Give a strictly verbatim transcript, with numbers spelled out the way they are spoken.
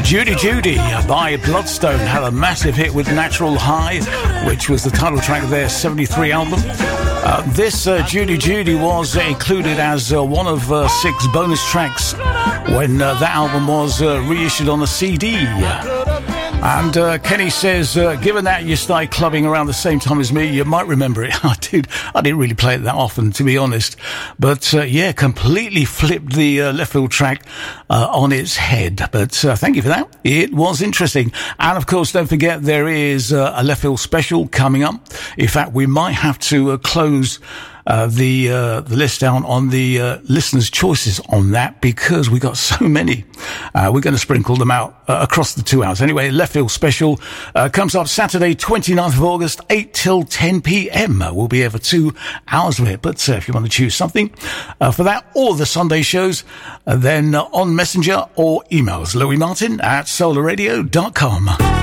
Judy Judy by Bloodstone had a massive hit with Natural High, which was the title track of their seventy-three album. Uh, this uh, Judy Judy was uh, included as uh, one of uh, six bonus tracks when uh, that album was uh, reissued on a C D. And uh, Kenny says, uh, given that you started clubbing around the same time as me, you might remember it. I did. I didn't really play it that often, to be honest. But, uh, yeah, completely flipped the uh, left field track uh, on its head. But uh, thank you for that. It was interesting. And, of course, don't forget there is uh, a left field special coming up. In fact, we might have to uh, close Uh, the uh, the list down on the uh, listeners' choices on that because we got so many. Uh, we're going to sprinkle them out uh, across the two hours. Anyway, Left Field Special uh, comes up Saturday, twenty-ninth of August, eight till ten p.m. Uh, we'll be here for two hours of it. But uh, if you want to choose something uh, for that or the Sunday shows, uh, then uh, on Messenger or emails, Louis Martin at solar radio dot com.